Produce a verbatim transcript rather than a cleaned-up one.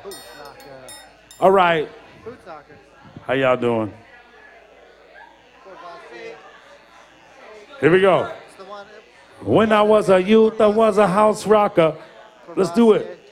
All right. How y'all doing? Here we go. When I was a youth, I was a house rocker. Let's do it.